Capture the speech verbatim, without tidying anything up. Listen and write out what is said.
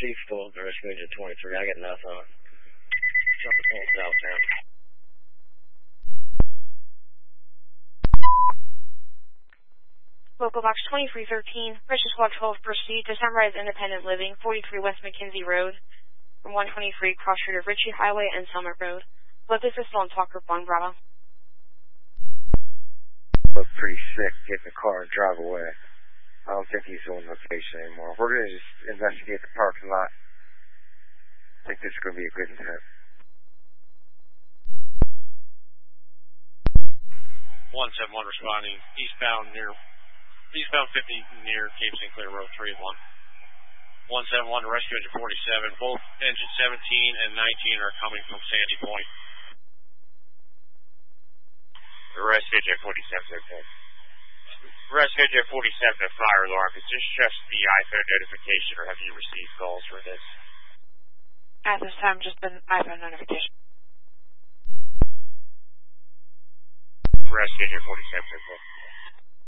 received full, the rescue agent twenty-three. I got nothing on it. Jumping full southbound. Local Box twenty-three thirteen, Rescue Squad twelve, proceed to Sunrise Independent Living, forty-three West McKenzie Road, from one twenty-three cross street of Ritchie Highway and Summit Road. But this is still on Talker one Bravo. Look pretty sick, get in the car and drive away. I don't think he's on location anymore. We're going to just investigate the parking lot. I think this is going to be a good intent. one seven one responding eastbound near, eastbound fifty near Cape Sinclair Road three one. one seven one to rescue engine forty-seven. Both engine seventeen and nineteen are coming from Sandy Point. Rescue engine forty-seven, okay. Rescue engine forty-seven, a fire alarm. Is this just the iPhone notification, or have you received calls for this? At this time, just an iPhone notification. Rescue engine forty-seven, okay.